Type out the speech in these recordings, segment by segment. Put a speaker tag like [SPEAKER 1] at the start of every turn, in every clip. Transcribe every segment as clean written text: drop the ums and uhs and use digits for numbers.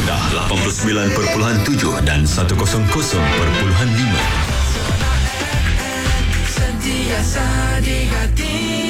[SPEAKER 1] Kedah 89.7 dan 100.5.
[SPEAKER 2] Sentiasa di hati.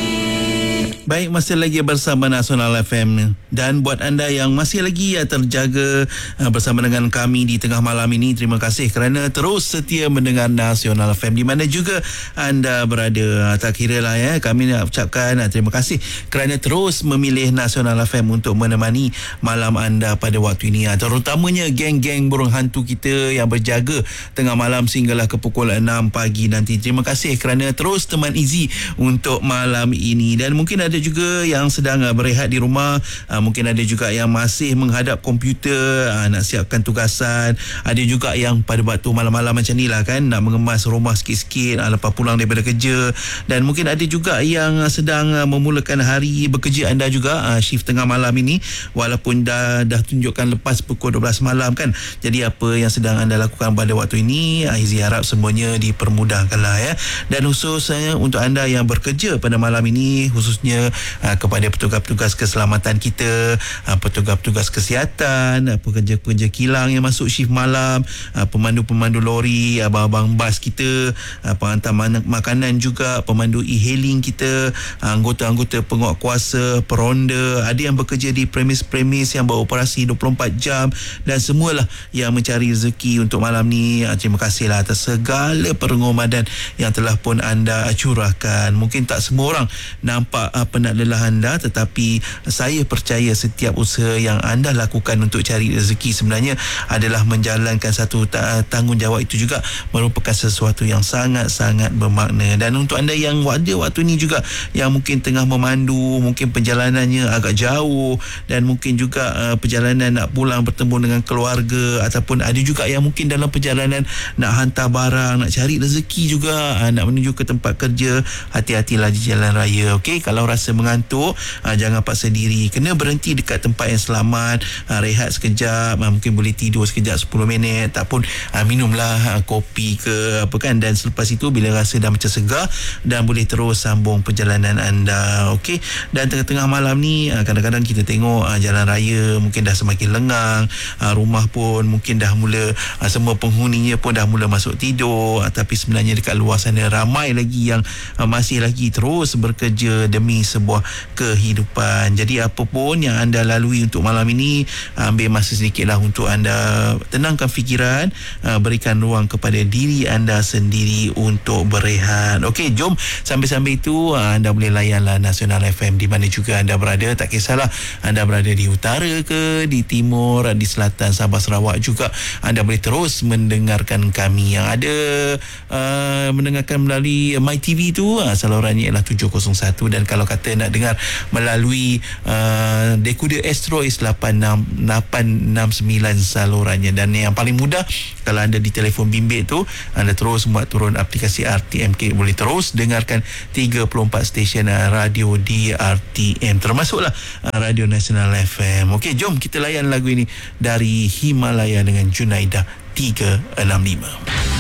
[SPEAKER 3] Baik, masih lagi bersama Nasional FM. Dan buat anda yang masih lagi terjaga bersama dengan kami di tengah malam ini, terima kasih kerana terus setia mendengar Nasional FM di mana juga anda berada. Tak kira lah kami nak ucapkan terima kasih kerana terus memilih Nasional FM untuk menemani malam anda pada waktu ini. Terutamanya geng-geng burung hantu kita yang berjaga tengah malam sehinggalah ke pukul 6 pagi nanti. Terima kasih kerana terus teman Izzy untuk malam ini. Dan mungkin ada juga yang sedang berehat di rumah, mungkin ada juga yang masih menghadap komputer, nak siapkan tugasan, ada juga yang pada waktu malam-malam macam ni lah kan, nak mengemas rumah sikit-sikit lepas pulang daripada kerja. Dan mungkin ada juga yang sedang memulakan hari bekerja anda juga, shift tengah malam ini, walaupun dah tunjukkan lepas pukul 12 malam kan. Jadi apa yang sedang anda lakukan pada waktu ini, Izzy harap semuanya dipermudahkan lah ya. Dan khususnya untuk anda yang bekerja pada malam ini, khususnya kepada petugas-petugas keselamatan kita, petugas-petugas kesihatan, pekerja-pekerja kilang yang masuk shift malam, pemandu-pemandu lori, abang-abang bas kita, penghantar makanan juga, pemandu e-hailing kita, anggota-anggota penguatkuasa, peronda, ada yang bekerja di premis-premis yang beroperasi 24 jam dan semualah yang mencari rezeki untuk malam ni. Terima kasihlah atas segala pengomadan yang telah pun anda curahkan. Mungkin tak semua orang nampak penat lelah anda, tetapi saya percaya setiap usaha yang anda lakukan untuk cari rezeki sebenarnya adalah menjalankan satu tanggungjawab. Itu juga merupakan sesuatu yang sangat-sangat bermakna. Dan untuk anda yang ada waktu ni juga yang mungkin tengah memandu, mungkin perjalanannya agak jauh dan mungkin juga perjalanan nak pulang bertemu dengan keluarga, ataupun ada juga yang mungkin dalam perjalanan nak hantar barang, nak cari rezeki juga, nak menuju ke tempat kerja, hati-hatilah di jalan raya. Okey, kalau rasa mengantuk, jangan paksa diri, kena berhenti dekat tempat yang selamat, rehat sekejap, mungkin boleh tidur sekejap 10 minit, tak pun minumlah kopi ke apa kan, dan selepas itu bila rasa dah macam segar dan boleh terus sambung perjalanan anda. Okey, dan tengah-tengah malam ni kadang-kadang kita tengok jalan raya mungkin dah semakin lengang, rumah pun mungkin dah mula semua penghuninya pun dah mula masuk tidur, tapi sebenarnya dekat luar sana ramai lagi yang masih lagi terus bekerja demi sebuah kehidupan. Jadi apa pun yang anda lalui untuk malam ini, ambil masa sedikitlah untuk anda tenangkan fikiran, berikan ruang kepada diri anda sendiri untuk berehat. Okey, jom sambil-sambil itu anda boleh layanlah Nasional FM di mana juga anda berada. Tak kisahlah anda berada di utara ke, di timur, di selatan Sabah Sarawak juga, anda boleh terus mendengarkan kami. Yang ada mendengarkan melalui MyTV tu, salurannya ialah 701, dan kalau kata nak dengar melalui dekoder Astro is 869 salurannya. Dan yang paling mudah, kalau anda di telefon bimbit tu, anda terus buat turun aplikasi RTMK, boleh terus dengarkan 34 stesen radio di RTM, termasuklah Radio Nasional FM. Okey, jom kita layan lagu ini dari Himalaya dengan Junaidah 365.